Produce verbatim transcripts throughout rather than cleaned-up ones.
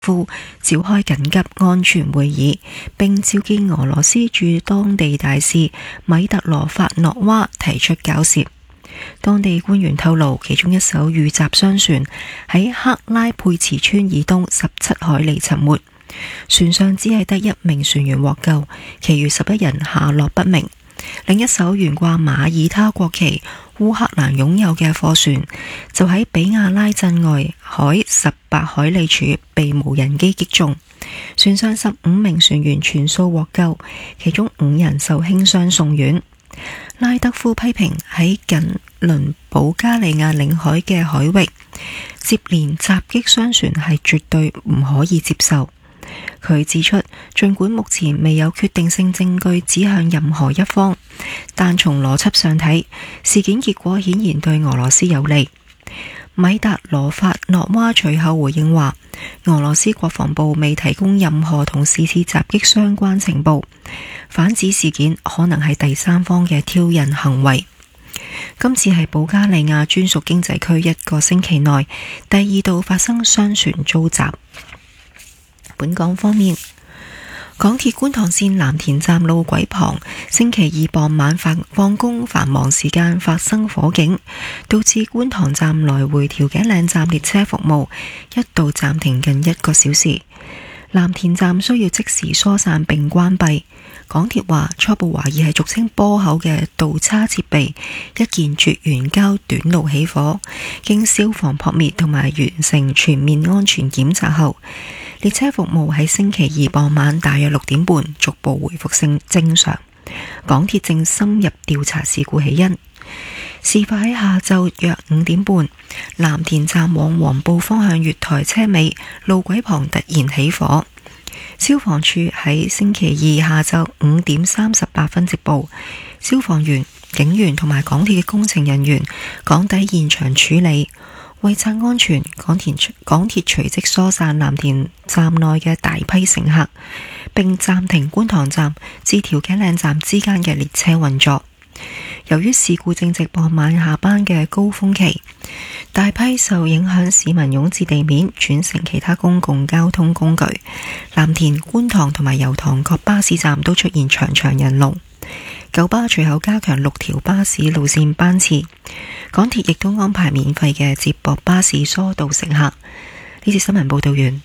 夫召開緊急安全會議，並召見俄羅斯駐當地大使米特羅法諾娃，提出交涉。當地官員透露，其中一艘遇襲商船喺克拉佩茨村以東十七海里沉沒，船上只係得一名船員獲救，其餘十一人下落不明。另一艘懸掛馬耳他國旗、烏克蘭擁有嘅貨船就喺比亞拉鎮外海十八海里處被無人機擊中，船上十五名船員全數獲救，其中五人受輕傷送院。拉德夫批評喺近鄰保加利亞領海嘅海域接連襲擊商船係絕對唔可以接受。佢指出，儘管目前未有決定性證據指向任何一方，但從邏輯上睇，事件結果顯然對俄羅斯有利。米達羅法諾娃隨後回應話，俄羅斯國防部未提供任何同是次襲擊相關情報，反指事件可能係第三方嘅挑釁行為。今次係保加利亞專屬經濟區一個星期內第二度發生商船遭襲。本港方面，港鐵觀塘線藍田站路軌旁星期二傍晚放工繁忙時間發生火警，導致觀塘站來回調景嶺站列車服務一度暫停近一個小時。藍田站需要即時疏散並關閉。港鐵話初步懷疑係俗稱波口嘅導叉設備一件絕緣膠短路起火，經消防撲滅同埋完成全面安全檢查後，列車服務喺星期二傍晚大約六點半逐步回復正正常。港鐵正深入調查事故起因。事發喺下晝約五點半，藍田站往黃埔方向月台車尾路軌旁突然起火。消防處喺星期二下晝五點三十八分接報，消防員、警員同埋港鐵嘅工程人員趕抵現場處理。為策安全，港鐵港鐵隨即疏散藍田站內嘅大批乘客，並暫停觀塘站至調景嶺站之間嘅列車運作。由於事故正值傍晚下班嘅高峰期，大批受影響市民湧至地面轉乘其他公共交通工具，藍田、觀塘同埋油塘各巴士站都出現長長人龍。九巴隨後加強六條巴士路線班次，港鐵亦都安排免費嘅接駁巴士疏導乘客。呢節新聞報道完。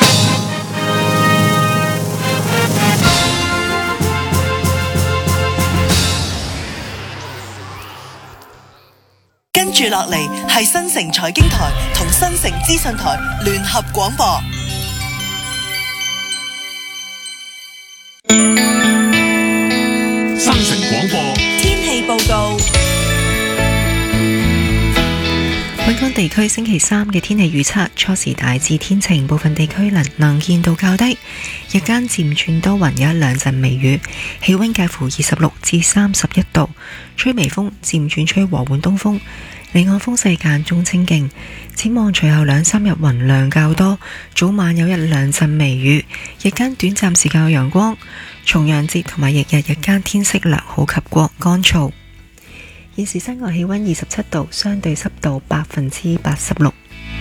跟住落嚟係新城財經台同新城資訊台聯合廣播。 新城廣播天氣報告。 本港地區星期三嘅天氣預測，初時大致天晴，部分地區能能見度較低，日間漸轉多雲，有一兩陣微雨，氣溫介乎二十六至三十一度，吹微風，漸轉吹和緩東風，離岸風勢間中清勁。展望隨後兩三日雲量較多，早晚有一兩陣微雨，日間短暫時間有陽光。重陽節同埋翌日日間天色良好及過乾燥。現時室外氣溫二十七度，相對濕度百分之八十六。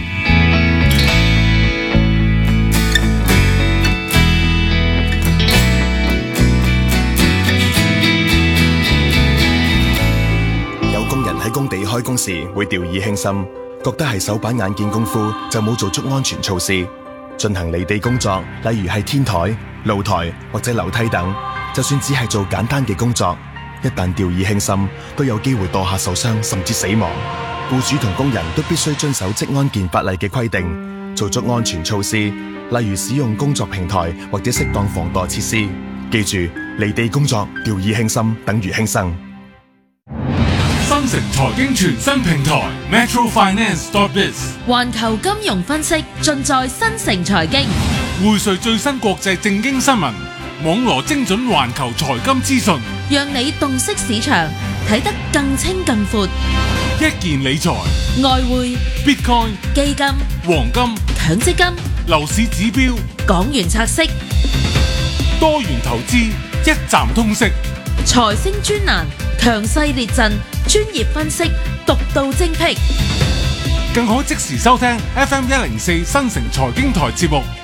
有工人喺工地開工時會掉以輕心，覺得係手板眼見功夫，就冇做足安全措施。進行離地工作，例如係天台、露台或者樓梯等，就算只係做簡單嘅工作，一旦掉以輕心，都有機會墮下受傷甚至死亡。僱主同工人都必須遵守職安健法例嘅規定，做足安全措施，例如使用工作平台或者適當防墮設施。記住，離地工作掉以輕心等於輕生。 新城財經全新平台 Metro Finance dot biz， 環球金融分析盡在新城財經， 匯萃最新國際政經新聞，網羅精準環球財金資訊， 讓你洞悉市場，睇得更清更闊。 一件理財、 外匯、 Bitcoin、 基金、 黃金、 強積金、 樓市指標、 港元拆息、 多元投資，一站通識。 財星專欄，強勢列陣，專業分析，獨到精闢， 更可即時收聽 F M 一零四新城財經台節目。